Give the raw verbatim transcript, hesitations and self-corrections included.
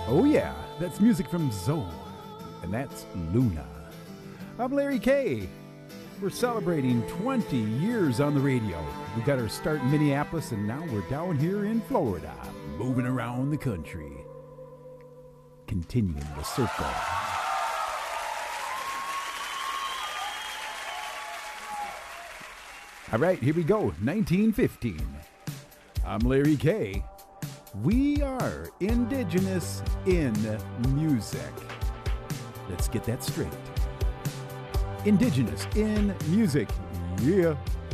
Oh yeah, that's music from Zone, and that's Luna. I'm Larry K. We're celebrating twenty years on the radio. We got our start in Minneapolis, and now we're down here in Florida, moving around the country. Continuing the circle. All right, here we go. nineteen fifteen. I'm Larry K. We are indigenous in music. Let's get that straight. Indigenous in music. Yeah.